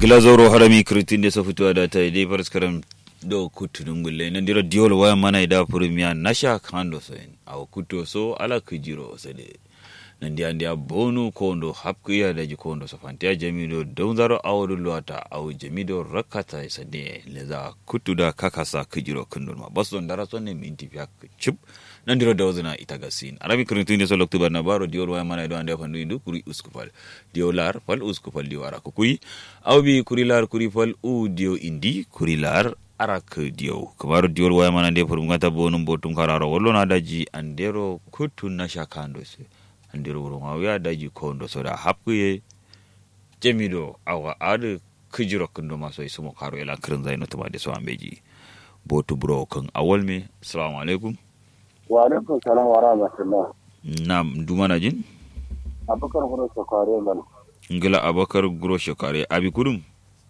Glazoro harami kritin da fito da ta dai farskaram do kutunun gulle nan dira diol waya mana ida premier nasha kando so en aw kuto so ala kujiro so de nan dia bonu kondo hapkiya da ji kondo so fantia jamido donzaro awdu luata aw jamido rakata sade leza kutuda kakasa kujiro kundun ma bason dara so ne minti fiak chip nan dira dawzina itagasin arabi kritin da so loktuba na baro diol waya mana ida ande fandu indu kuri uskupal diolar fal uskupal diwara ko kuyi awbi kurilar kuri fal u dio indi kurilar arak dio kamaro diol waya mana de furum gata bonum botum kararo wollo na daji andero kutun na shakando se andero woro mawiya daji kondo so da hapye jemido awa ade kujiro kundo maso isumo karo ela kren zaino to bade so ambeji botu bro kan awol me assalamu alaikum wa alaikum salam wa rahmatullah nam dumana jin abakar guro shokare man ngila abakar guro shokare abi kudum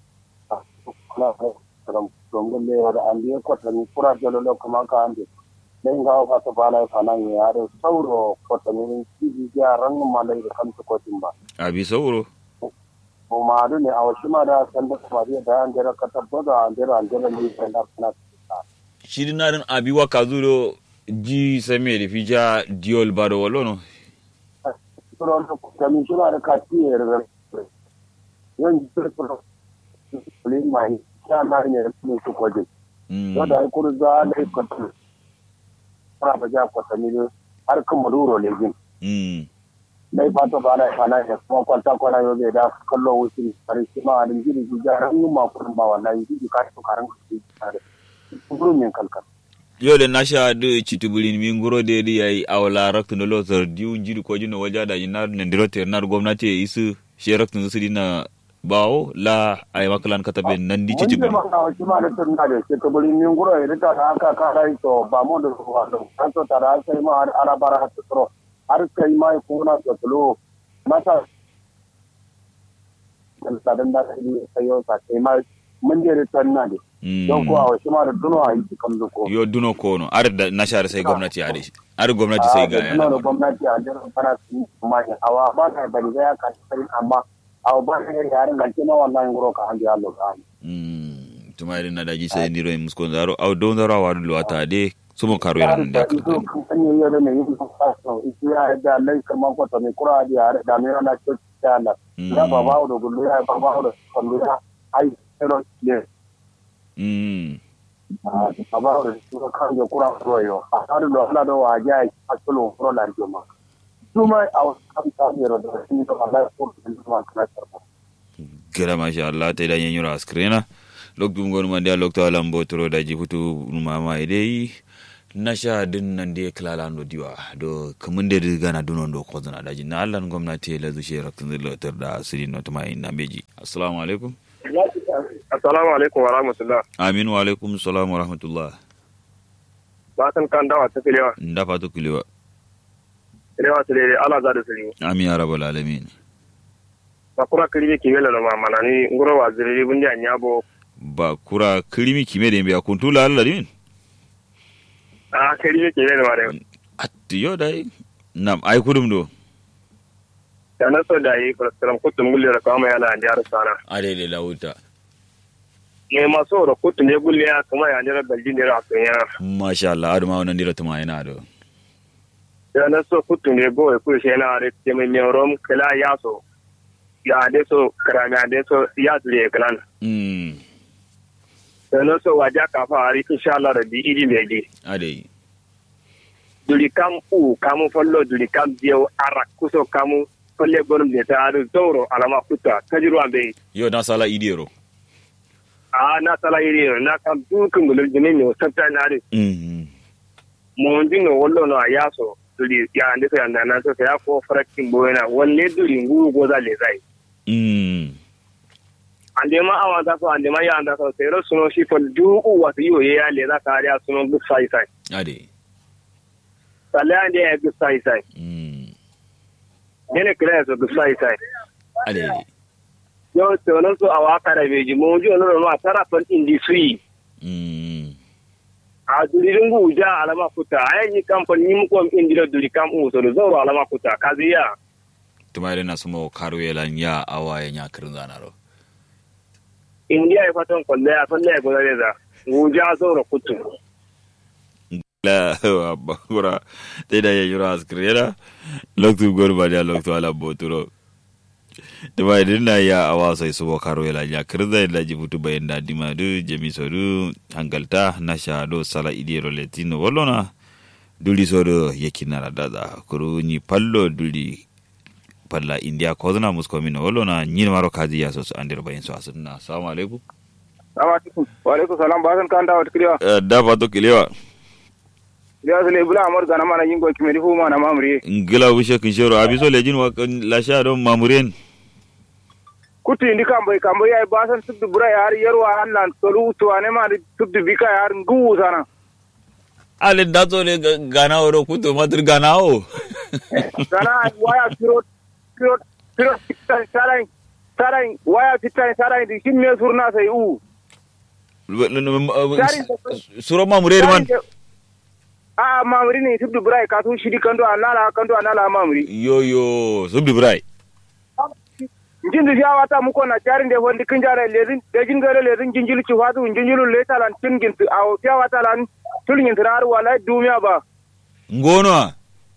na salam dongolle da andi ko tan pura jolo kuma ka andi den ga ka to bala kana ni yare sauro ko tan ni ji ya ran malai da kan ko timba abi sauro o ma du ne awashi ma da san da fariya da an jira ka tabbata an jira ni san da kana shirin narin abi wa kazuro ji same da fija diol bado wolono ron ko tan shi ma da ka tiyar da yan tsoro mai ya na ne ne su kwaje wanda ai kuru za da ikon fara ba ja kwata ne har kan maduro ne gin dai fata ba da kana da kuma kwanta kwana yau bai da kallo wucin har shi ma da gidi ji jaran ma kun ba wallahi ji ka to karan ku tare kuru min kalkal yo le nasha de chitubulin mi ngoro de di ai awla rakto no lozer diu jiri ko jino wajada yinar ne ndiroter nar gwamnati isu she rakto su dina bawo la ay makalan katabe nan di cici ba ma shi ma da tunna da shi kabulin min guro ya ta haka ka dai to ba mu da ruwa da kan to tara sai ma ara bara ta tsoro har kai mai kuna to tulo mata dan sadan da sai yo sa kai mai mun je da tunna da don ko a shi ma da duno a yi kan ko yo duno ko no ar da nashar sai gwamnati a dai ar gwamnati sai ga ya no gwamnati a jira fara su ma hawa ba ta bari ya ka sai amma aw ba ne yaran ganti na wannan ngoro ka handi allo ka tuma irin na daji sai ndiro muskon zaro aw don zaro wa do ata de sumo karo yana da ka kan yi yare ne yin fasto ya da lai kuma ko to ne kura da yare da ne na ce ta na da ba ba do gullu ya ba ba do kullu ya ai ero ne ba ba do kan ya kura royo a har do ala do wa ja a tulo pro la joma tuma aw kan ta ne ro da ni to Allah ko ma kana tarba kira masha Allah ta da yanyura askrena lokdum gon man dia lokto alambo tro da jifutu mama idei nasha din nan de klalando diwa do kamunde diga na dunon do kozana daji na Allah gwamnati la zu shera tun lotar da asiri no tuma ina beji assalamu alaikum assalamu alaikum wa rahmatullah amin wa alaikum assalam wa rahmatullah ba san kan dawa ta kilewa nda fatu kilewa kilewa tele ala za da sirri amin ya rabbal alamin bakura kirimi kimela no mama nani ngoro wa zirri bundi anyabo bakura kirimi kimele mbe akuntula Allah din kirimi kimela mare atiyo dai nam ai kudum do kana so dai program kutum gulle ra kama yana anjar sana adele lauta ne maso ro kutum ne gulle ya kuma ya anjar balji ne ra kunya masha Allah aduma wannan dira tuma yana do kana so kutum ne go ku shena re teme ne rom kala yaso ya de so karama de so ya zure klan kana so waja ka fa ari insha Allah rabbi idi meji adai duli kam u kamu follo duli kam dio arak kuso kamu folle gonum de taadu toro alama kuta kajiru ambe yo na sala idiro na sala idiro na kam dukun gulul jinin sabta na de mo ndingo wollo no ayaso duli ya ande so yanda na so ya ko farakin boyena wanne duli ngu goza le zai ande ma awanta so ande ma ya anda so sero suno shi fol du u wati yo ya le za ka ya suno bu sai sai ade sale ande ya bu sai sai nene kire so bu sai sai ade yo to no so awaka da beji mo jo no ma tara fon indi sui a duliringu ja alama kuta ayi company mu ko indira duli kam u so zo alama kuta kaziya tumaire na sumo karwe la nya awaye nya kirin zanaro India ya fatan kwalle ya kwalle ya gudare da wuja zaura kutu. La bakura te da ya yura askrera loktu gorba da loktu ala boturo to bai dinna ya awasa isu karo ya ya kirza da jibutu bayan da dimadu jamisodu hangalta nasha do sala idiro latino wallona duli sodo yakina dada kuru ni pallo duli palla india kozna muskomino wallona nyin maro kaji ya so andir bayan so asunna assalamu alaikum. Wa alaikum salam basan kan da wata kilewa da fato kilewa ya zale bula amar gana mana yin goki mai rufu mana mamure ngila wishe kinshoro abiso lejin wa lasha don mamuren kutu indi kambai ya basan subdu bura ya har yarwa Allah tolu tuwane ma subdu bika ya har ngu sana ale dato le gana oro kutu matur gana o sana waya piro sarai waya fitan sarai di shimme surna sai u suro mamure man a mamuri ne subdu bura ka su shidi kando anala mamuri yo subdu bura jindu ya wata muko na jarin da wanda kin jara lezin da jin gare lezin jinjilu ci watu jinjilu letalan tingin a ya wata lan tulin tirar wala dumiya ba ngono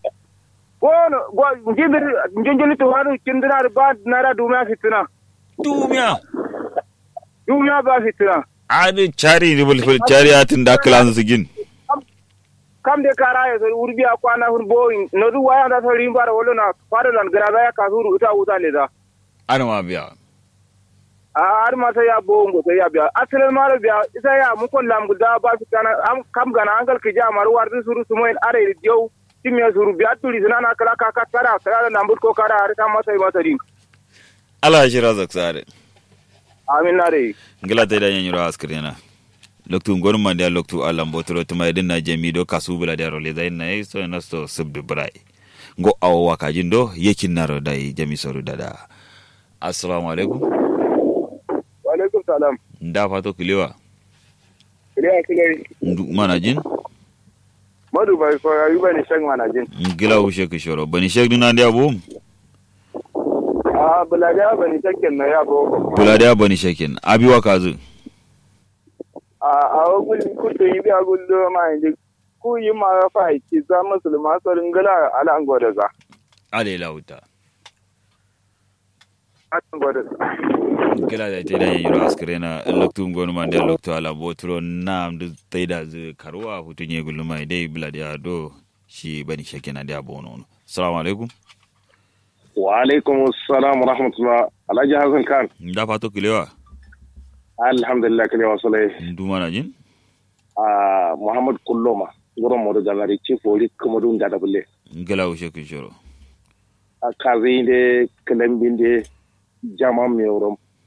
jinjilu ci watu kindirar ba nara dumiya fitina dumiya ba fitina adi chari ribul chari atin da klan zigin kam de kara ya so urbi akwana hun boyin no du waya da so rimbar wolo na fadalan graba ya kasuru uta leza ana ma biya har ma sai ya bongo sai ya biya asalin maro biya isa ya mu kollam guda ba su kana kam gana angal ki ja maru wardu suru sumoin are diyo timya suru biya turi sunana kala ka tara na mbut ko kara har ta masa din ala shira zaksare amin nare ngila te da nyanyura askrena loktu ngor man dia loktu alam botoro tuma edin na jamido kasubula dia role dai na so nasto subdu brai ngo awwa kajindo yekin naro dai jami soru dada. Assalamu alaikum. Wa alaikum salam. Nda fato kilewa. Kilewa. Mana jin? Madu bai ko ayuba ni shek mana jin. Ngila u shek shoro. Bani shek dina ndia bom. Bulada bani shekin na yabo. Bulada bani shekin. Abi wa kazu. Gul kuto yi biya gullo ma inji ku yi ma fa ki za musulma so ringala ala angoda za. Ale lauta. Gila da ta da yin askrena loktu ngonu mande loktu ala botro nam du taida zu karwa hutunye guluma dai bladi ado shi bani shekena da bono. Assalamu alaikum. Wa alaikum assalam wa rahmatullah. Alhaji Hassan Khan. Da fato kilewa. Alhamdulillah kilewa solai. Duma na jin? Muhammad Kulloma gurin modo jamari chief oli komodun da bulle. Ngala u shekin shoro. Kaze inde kalambinde jama mi orom